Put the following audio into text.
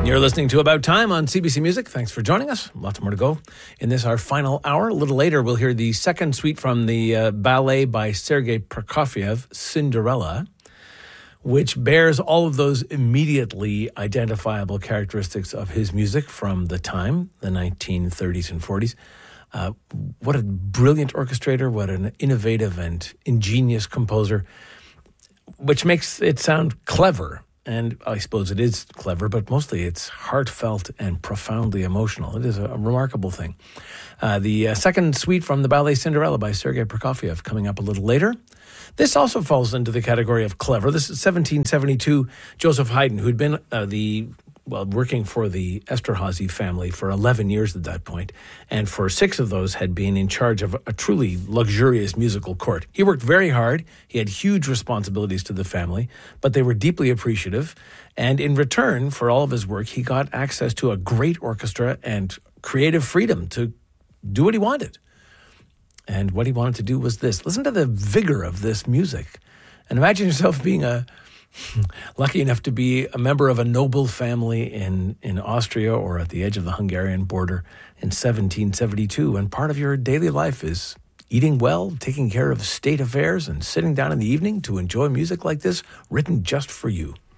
You're listening to About Time on CBC Music. Thanks for joining us. Lots more to go. In this, our final hour, a little later, we'll hear the second suite from the ballet by Sergei Prokofiev, Cinderella, which bears all of those immediately identifiable characteristics of his music from the time, the 1930s and 40s. What a brilliant orchestrator, what an innovative and ingenious composer, which makes it sound clever. And I suppose it is clever, but mostly it's heartfelt and profoundly emotional. It is a remarkable thing. The second suite from the ballet Cinderella by Sergei Prokofiev coming up a little later. This also falls into the category of clever. This is 1772, Joseph Haydn, who'd been working for the Esterházy family for 11 years at that point, and for 6 of those had been in charge of a truly luxurious musical court. He worked very hard. He had huge responsibilities to the family, but they were deeply appreciative. And in return for all of his work, he got access to a great orchestra and creative freedom to do what he wanted. And what he wanted to do was this. Listen to the vigor of this music. And imagine yourself being lucky enough to be a member of a noble family in Austria or at the edge of the Hungarian border in 1772. And part of your daily life is eating well, taking care of state affairs, and sitting down in the evening to enjoy music like this, written just for you.